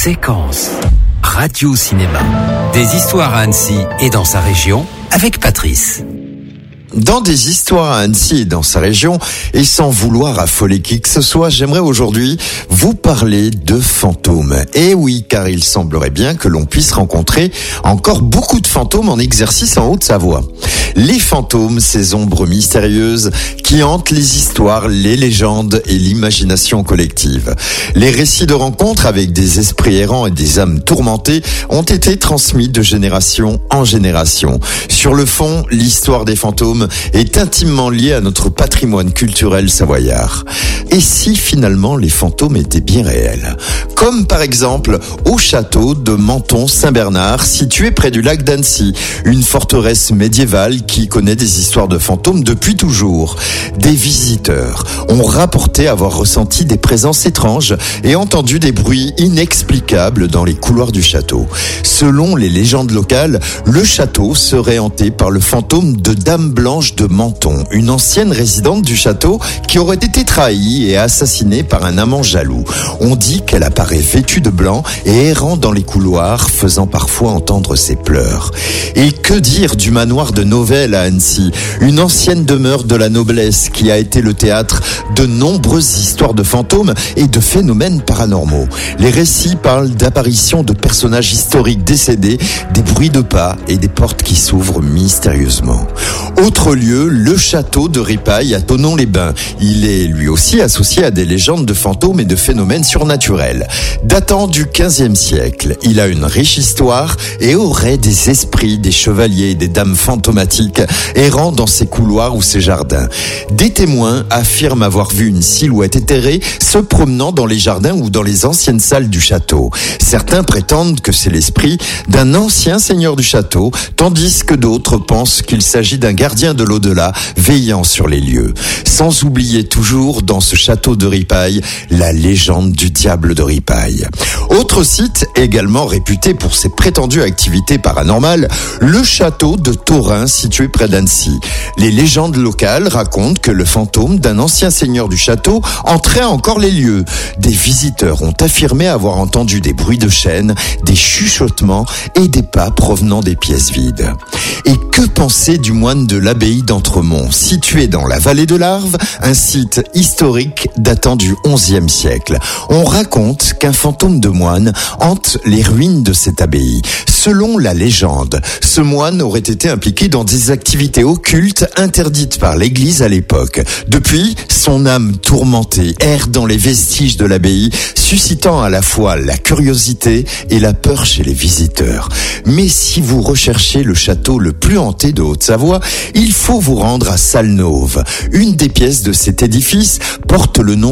Séquence Radio-Cinéma. Des histoires à Annecy et dans sa région avec Patrice. Dans des histoires à Annecy et dans sa région, et sans vouloir affoler qui que ce soit, j'aimerais aujourd'hui vous parler de fantômes. Et oui, car il semblerait bien que l'on puisse rencontrer encore beaucoup de fantômes en exercice en Haute-Savoie. Les fantômes, ces ombres mystérieuses qui hantent les histoires, les légendes et l'imagination collective. Les récits de rencontres avec des esprits errants et des âmes tourmentées ont été transmis de génération en génération. Sur le fond, l'histoire des fantômes est intimement liée à notre patrimoine culturel savoyard. Et si finalement les fantômes étaient bien réels? Comme par exemple au château de Menton-Saint-Bernard, situé près du lac d'Annecy, une forteresse médiévale qui connaît des histoires de fantômes depuis toujours. Des visiteurs ont rapporté avoir ressenti des présences étranges et entendu des bruits inexplicables dans les couloirs du château. Selon les légendes locales, le château serait hanté par le fantôme de Dame Blanche de Menton, une ancienne résidente du château qui aurait été trahie et assassinée par un amant jaloux. On dit qu'elle apparaît vêtue de blanc et errant dans les couloirs, faisant parfois entendre ses pleurs. Et que dire du manoir de Novelle à Annecy, une ancienne demeure de la noblesse qui a été le théâtre de nombreuses histoires de fantômes et de phénomènes paranormaux. Les récits parlent d'apparitions de personnages historiques décédés, des bruits de pas et des portes qui s'ouvrent mystérieusement. Autre lieu, le château de Ripaille à Thonon-les-Bains. Il est lui aussi associé à des légendes de fantômes et de phénomènes surnaturels. Datant du XVe siècle, il a une riche histoire et aurait des esprits, des chevaliers et des dames fantomatiques errant dans ses couloirs ou ses jardins. Des témoins affirment avoir vu une silhouette éthérée se promenant dans les jardins ou dans les anciennes salles du château. Certains prétendent que c'est l'esprit d'un ancien seigneur du château, tandis que d'autres pensent qu'il s'agit d'un gardien de l'au-delà veillant sur les lieux. Sans oublier toujours dans ce château de Ripaille la légende du diable de Ripaille. Autre site également réputé pour ses prétendues activités paranormales, le château de Thorin situé près d'Annecy. Les légendes locales racontent que le fantôme d'un ancien seigneur du château entrait encore les lieux. Des visiteurs ont affirmé avoir entendu des bruits de chaînes, des chuchotements et des pas provenant des pièces vides. Et que penser du moine de l'abbaye d'Entremont, situé dans la vallée de l'Arve, un site historique datant du XIe siècle. On raconte qu'un fantôme de moine hante les ruines de cette abbaye. Selon la légende, ce moine aurait été impliqué dans des activités occultes interdites par l'Église à l'époque. Depuis, son âme tourmentée erre dans les vestiges de l'abbaye, suscitant à la fois la curiosité et la peur chez les visiteurs. Mais si vous recherchez le château le plus hanté de Haute-Savoie, il faut vous rendre à Salnauve. Une des pièces de cet édifice porte le nom